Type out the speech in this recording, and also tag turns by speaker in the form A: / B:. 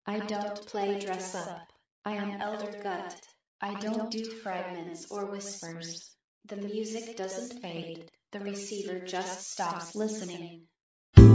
A: I don't play dress up. I am Elder Gut. I don't do fragments or whispers. The music doesn't fade, the receiver just stops listening.